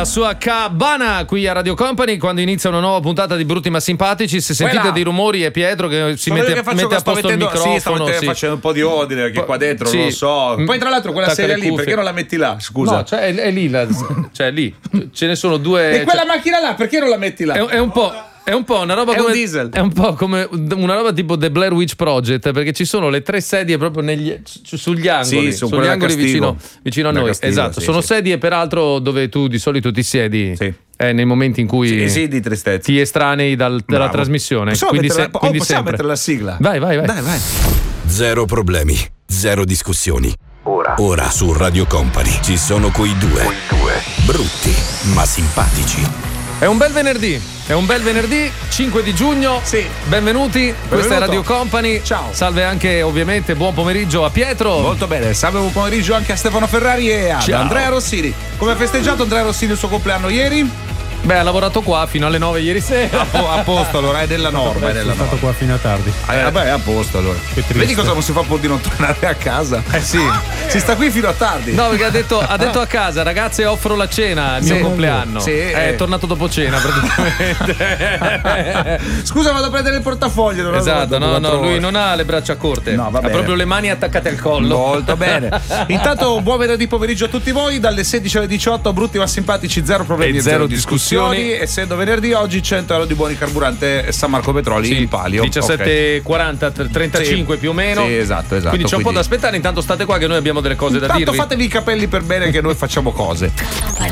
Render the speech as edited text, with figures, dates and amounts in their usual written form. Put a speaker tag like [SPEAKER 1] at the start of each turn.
[SPEAKER 1] la sua cabana qui a Radio Company quando inizia una nuova puntata di Brutti ma Simpatici. Se sentite dei rumori è Pietro che si mette a posto il microfono.
[SPEAKER 2] Sì, facendo un po' di ordine perché qua dentro non lo so. Poi tra l'altro quella sedia lì, perché non la metti là? Scusa.
[SPEAKER 1] No, cioè è lì, cioè lì. Ce ne sono due.
[SPEAKER 2] E quella macchina là, perché non la metti là?
[SPEAKER 1] È un po' una roba come
[SPEAKER 2] un diesel.
[SPEAKER 1] È un po' come una roba tipo The Blair Witch Project, perché ci sono le 3 sedie proprio sugli angoli,
[SPEAKER 2] sì,
[SPEAKER 1] sugli angoli vicino a noi.
[SPEAKER 2] Castigo,
[SPEAKER 1] esatto, sono sedie peraltro dove tu di solito ti siedi.
[SPEAKER 2] Sì.
[SPEAKER 1] Nei momenti in cui
[SPEAKER 2] di tristezza
[SPEAKER 1] ti estranei dalla trasmissione. Quindi
[SPEAKER 2] possiamo
[SPEAKER 1] sempre
[SPEAKER 2] mettere la sigla.
[SPEAKER 1] Vai.
[SPEAKER 2] Dai, vai.
[SPEAKER 3] Zero problemi, zero discussioni. Ora su Radio Company ci sono quei due. Brutti ma simpatici.
[SPEAKER 1] È un bel venerdì, 5 di giugno.
[SPEAKER 2] Sì.
[SPEAKER 1] Benvenuti. Questa è Radio Company.
[SPEAKER 2] Ciao.
[SPEAKER 1] Salve anche ovviamente, buon pomeriggio a Pietro.
[SPEAKER 2] Molto bene, salve, buon pomeriggio anche a Stefano Ferrari e ad Andrea Rossini. Come ha festeggiato Andrea Rossini il suo compleanno ieri?
[SPEAKER 1] Beh, ha lavorato qua fino alle 9 ieri sera.
[SPEAKER 2] A posto, allora è della norma.
[SPEAKER 4] Sono stato qua fino a tardi.
[SPEAKER 2] Vabbè, è a posto allora. Vedi cosa non si fa pur di non tornare a casa?
[SPEAKER 1] Sì.
[SPEAKER 2] Si sta qui fino a tardi.
[SPEAKER 1] No, perché ha detto a casa, ragazze, offro la cena al mio compleanno.
[SPEAKER 2] Sì.
[SPEAKER 1] È tornato dopo cena praticamente.
[SPEAKER 2] Scusa, vado a prendere il portafoglio.
[SPEAKER 1] Esatto, no, lui non ha le braccia corte.
[SPEAKER 2] No, va bene.
[SPEAKER 1] Ha proprio le mani attaccate al collo.
[SPEAKER 2] Molto bene. Intanto buon venerdì pomeriggio a tutti voi, dalle 16 alle 18, brutti ma simpatici, zero problemi e zero discussioni. Essendo venerdì, oggi 100 euro di buoni carburante San Marco Petroli in palio.
[SPEAKER 1] 17,40, 35 più o meno.
[SPEAKER 2] Sì, esatto.
[SPEAKER 1] Quindi c'è un po' da aspettare. Intanto state qua che noi abbiamo delle cose da dirvi.
[SPEAKER 2] Fatevi i capelli per bene che noi facciamo cose.